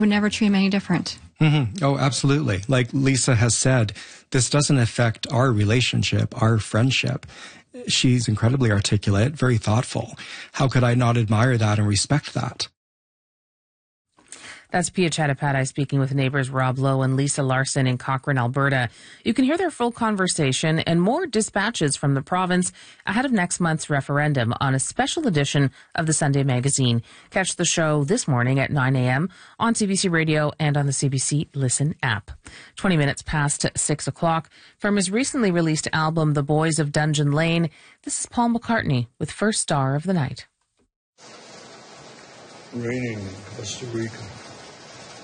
would never treat him any different. Mm-hmm. Oh, absolutely. Like Lisa has said, this doesn't affect our relationship, our friendship. She's incredibly articulate, very thoughtful. How could I not admire that and respect that? That's Pia Chattopadhyay speaking with neighbors Rob Lowe and Lisa Larson in Cochrane, Alberta. You can hear their full conversation and more dispatches from the province ahead of next month's referendum on a special edition of the Sunday Magazine. Catch the show this morning at 9 a.m. on CBC Radio and on the CBC Listen app. 20 minutes past 6 o'clock. From his recently released album, The Boys of Dungeon Lane, this is Paul McCartney with First Star of the Night. Raining in Costa Rica.